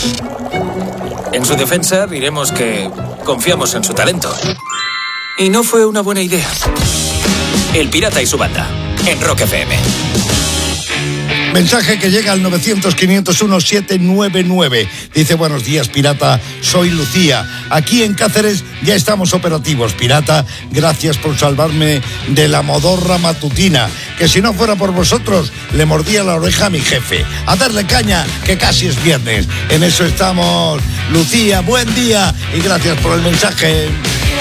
En su defensa diremos que confiamos en su talento. Y no fue una buena idea. El Pirata y su banda, en Rock FM. Mensaje que llega al 900-501-799. Dice: buenos días, Pirata, soy Lucía. Aquí en Cáceres ya estamos operativos. Pirata, gracias por salvarme de la modorra matutina, que si no fuera por vosotros le mordía la oreja a mi jefe. A darle caña, que casi es viernes. En eso estamos, Lucía, buen día y gracias por el mensaje.